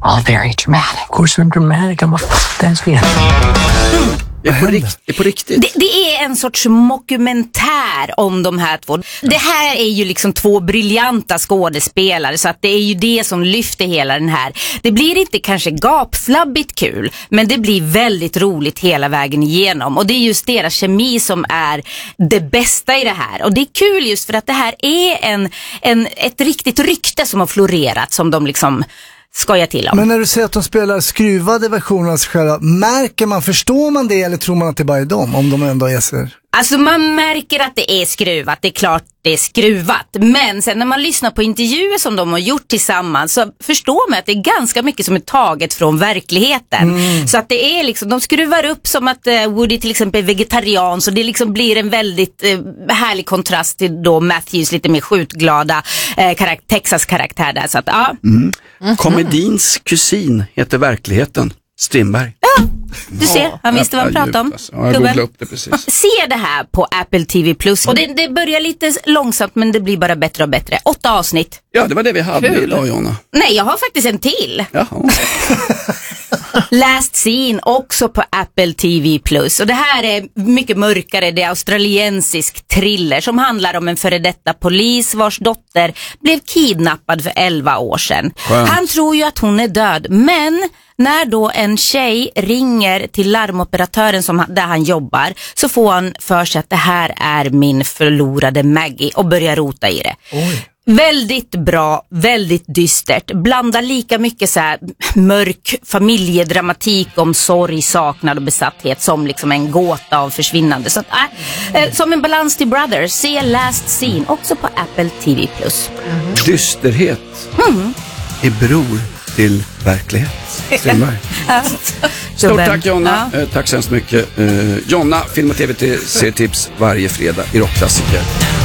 All very dramatic. Of course I'm dramatic. I'm a lesbian. På riktigt. Det är en sorts dokumentär om de här två. Det här är ju liksom två briljanta skådespelare, så att det är ju det som lyfter hela den här. Det blir inte kanske gapflabbigt kul, men det blir väldigt roligt hela vägen igenom. Och det är just deras kemi som är det bästa i det här. Och det är kul just för att det här är ett riktigt rykte som har florerat, som de liksom skojar till om. Men när du säger att de spelar skruvade versioner av sig själva, förstår man det eller tror man att det bara är dem, om de ändå är så? Alltså man märker att det är skruvat, det är klart det är skruvat. Men sen när man lyssnar på intervjuer som de har gjort tillsammans så förstår man att det är ganska mycket som är taget från verkligheten. Så att det är liksom, de skruvar upp som att Woody till exempel är vegetarian, så det liksom blir en väldigt härlig kontrast till då Matthews lite mer skjutglada Texas-karaktär där. Så att, ja. Komedins kusin heter verkligheten. Strindberg. Ja, du ser, han visste vad han pratade om. Alltså. Ja, jag googlade upp det precis. Se det här på Apple TV+. Och det börjar lite långsamt, men det blir bara bättre och bättre. 8 avsnitt. Ja, det var det vi hade idag, Jonna. Nej, jag har faktiskt en till. Jaha. Last Scene också på Apple TV+. Och det här är mycket mörkare. Det är australiensisk thriller som handlar om en före detta polis vars dotter blev kidnappad för 11 år sedan. Skönt. Han tror ju att hon är död, men när då en tjej ringer till larmoperatören där han jobbar, så får han för sig att det här är min förlorade Maggie och börjar rota i det. Oj. Väldigt bra, väldigt dystert. Blandar lika mycket så här mörk familjedramatik om sorg, saknad och besatthet som liksom en gåta av försvinnande. Så att, som en balans till Brothers, se Last Scene också på Apple TV+. Dysterhet är bror till verklighet. Stort tack, Jonna. Tack så hemskt mycket. Jonna, film- och tv-serietips varje fredag i Rockklassiker.